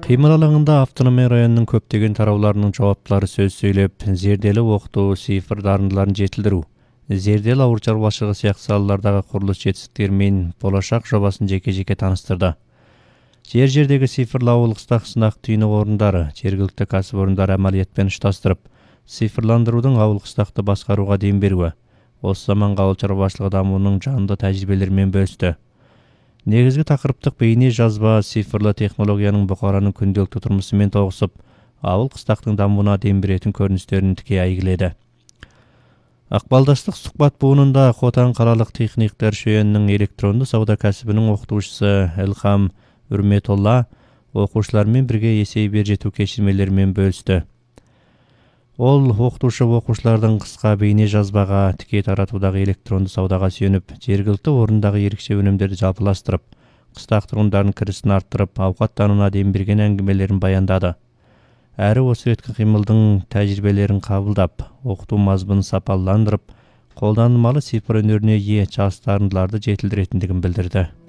Кыймыл алаңында автономия районунун көптөгөн тарауларынын жауаптылары сөз сөйлөп, зерделі окутуу, цифр дарындыларын жетилдирүү, зерделі ауыл чарбашылыгы сыяктуу салалардагы курулуш жетиштиктери менен болошак жобасын жеке-жеке тааныстырды. Жер-жердеги цифрлуу ауыл кыстак сынак түйнөк орундары жергиликтүү касып амалият менен ушташтырып, цифрландыруудун ауыл кыстакты башкарууга дем берүүгө, осы заманга ауыл чарбашылыгы дамуунун жандуу тажрыйбелери менен бөлүштү. Негизги такырыптык бейне жазба цифрлы технологиянын букаранын күндөлүктүү турмусу менен тогусуп, ауыл кыстактын дамууна дем беретін көрүнүштөрүн тикей айгиледи. Акбалдаштык сукбат буунунда Хотан калалык техниктер шөөнүнүн электрондуу сауда касыбынын окутуучусу Элхам Үрметолла окуучулар менен бирге эсей бер жетүү кечирмелери менен бөлүштү. Ол окутуучу окуучулардын кыска бейне жазбага, тикей таратуудагы электрондуу саудага сүйөнүп, жергиликтүү орундагы ерекше өнөмдөрдү жалпылаштырып, кыстак тургундардын кирисин арттырып, абкаттанууна дем берген аңгимелерин баяндады. Әрі осы өткөн кыймылдын тажрыйбелерин кабылдап, окутуу мазмунун сапаландырып, колдонмалуу цифр өнөрүнө ээ жаш дарындыларды жетилдиретиндигин билдирди.